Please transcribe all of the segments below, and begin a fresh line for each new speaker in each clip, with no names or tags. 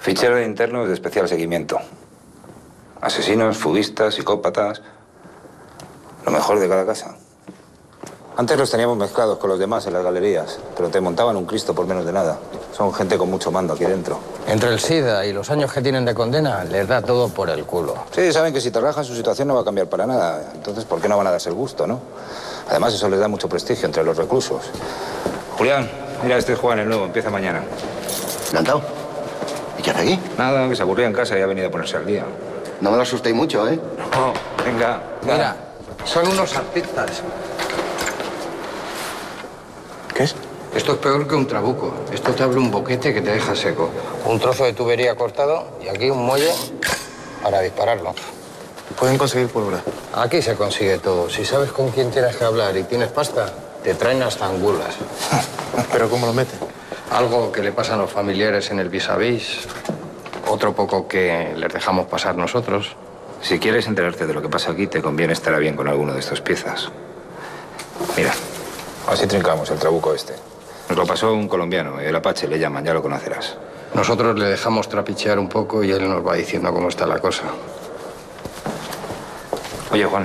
Fichero de internos de especial seguimiento. Asesinos, fuguistas, psicópatas. Lo mejor de cada casa. Antes los teníamos mezclados con los demás en las galerías, pero te montaban un Cristo por menos de nada. Son gente con mucho mando aquí dentro.
Entre el SIDA y los años que tienen de condena, les da todo por el culo.
Sí, saben que si te rajan su situación no va a cambiar para nada. Entonces, ¿por qué no van a darse el gusto, no? Además, eso les da mucho prestigio entre los reclusos. Julián, mira, este es Juan, el nuevo. Empieza mañana.
¿Encantado? ¿Y qué hace aquí?
Nada, que se aburría en casa y ha venido a ponerse al día.
No me lo asustéis mucho, ¿eh?
No, venga.
Mira, son unos artistas.
¿Qué es?
Esto es peor que un trabuco. Esto te abre un boquete que te deja seco. Un trozo de tubería cortado y aquí un muelle para dispararlo.
¿Pueden conseguir pólvora?
Aquí se consigue todo. Si sabes con quién tienes que hablar y tienes pasta, te traen hasta angulas.
¿Pero cómo lo meten?
Algo que le pasa a los familiares en el vis-a-vis, otro poco que les dejamos pasar nosotros.
Si quieres enterarte de lo que pasa aquí, te conviene estar a bien con alguno de estas piezas. Mira, así trincamos el trabuco este. Nos lo pasó un colombiano, el Apache le llaman, ya lo conocerás.
Nosotros le dejamos trapichear un poco y él nos va diciendo cómo está la cosa.
Oye, Juan,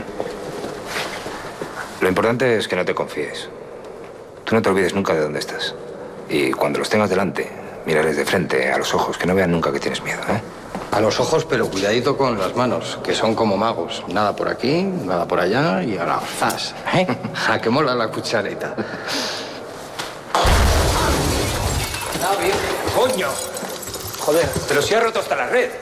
lo importante es que no te confíes. Tú no te olvides nunca de dónde estás. Y cuando los tengas delante, mírales de frente, a los ojos, que no vean nunca que tienes miedo, ¿eh?
A los ojos, pero cuidadito con las manos, que son como magos. Nada por aquí, nada por allá y ahora ¡zas! ¿Eh? A que mola la cucharita.
¡Coño! Joder, pero si ha roto hasta la red.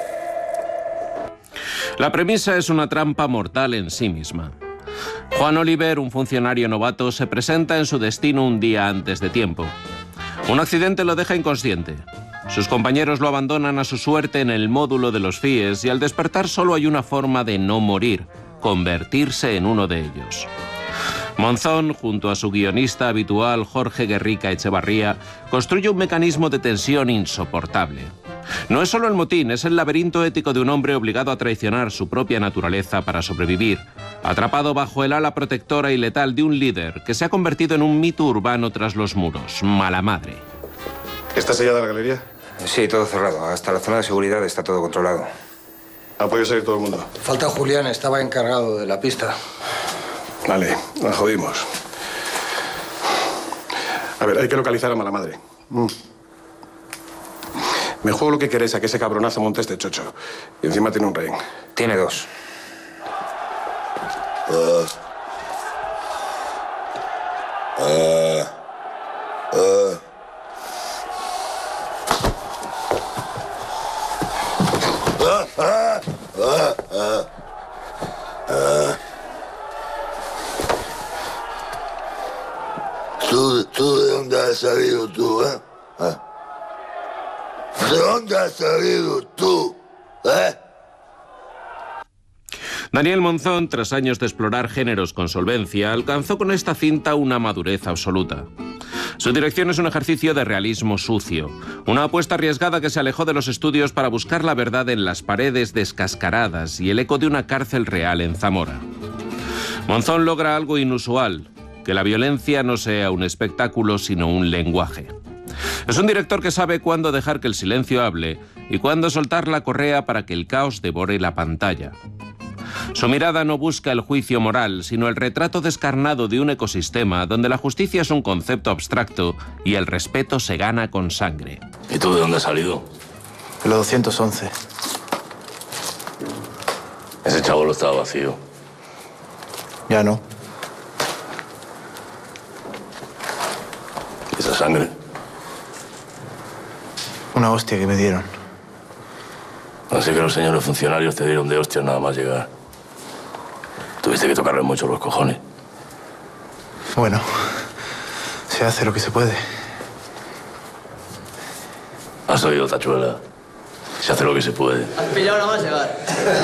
La premisa es una trampa mortal en sí misma. Juan Oliver, un funcionario novato, se presenta en su destino un día antes de tiempo. Un accidente lo deja inconsciente. Sus compañeros lo abandonan a su suerte en el módulo de los FIES y al despertar solo hay una forma de no morir: convertirse en uno de ellos. Monzón, junto a su guionista habitual Jorge Guerrica Echevarría, construye un mecanismo de tensión insoportable. No es solo el motín, es el laberinto ético de un hombre obligado a traicionar su propia naturaleza para sobrevivir, atrapado bajo el ala protectora y letal de un líder que se ha convertido en un mito urbano tras los muros, Malamadre.
¿Está sellada la galería?
Sí, todo cerrado. Hasta la zona de seguridad está todo controlado.
¿Ha podido salir todo el mundo?
Falta Julián, estaba encargado de la pista.
Vale, la jodimos. A ver, hay que localizar a Malamadre. Me juego lo que queréis a que ese cabronazo monte este chocho. Y encima tiene un rehén.
Tiene dos.
¿Tú de dónde has salido tú, eh? ¿De dónde has salido tú, eh?
Daniel Monzón, tras años de explorar géneros con solvencia, alcanzó con esta cinta una madurez absoluta. Su dirección es un ejercicio de realismo sucio, una apuesta arriesgada que se alejó de los estudios para buscar la verdad en las paredes descascaradas y el eco de una cárcel real en Zamora. Monzón logra algo inusual: que la violencia no sea un espectáculo, sino un lenguaje. Es un director que sabe cuándo dejar que el silencio hable y cuándo soltar la correa para que el caos devore la pantalla. Su mirada no busca el juicio moral, sino el retrato descarnado de un ecosistema donde la justicia es un concepto abstracto y el respeto se gana con sangre.
¿Y tú de dónde has salido?
De los 211.
Ese chabolo estaba vacío.
Ya no.
¿Esa sangre?
Una hostia que me dieron.
Así que los señores funcionarios te dieron de hostias nada más llegar. Tuviste que tocarle mucho los cojones.
Bueno, se hace lo que se puede.
¿Has oído, tachuela? Se hace lo que se puede.
Has pillado nada más llegar.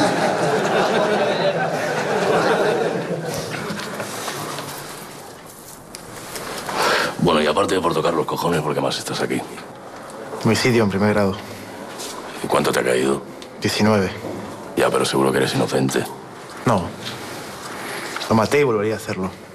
Bueno, y aparte de por tocar los cojones, ¿por qué más estás aquí?
Homicidio en primer grado.
¿Y cuánto te ha caído?
19.
Ya, pero seguro que eres inocente.
No. Lo maté y volvería a hacerlo.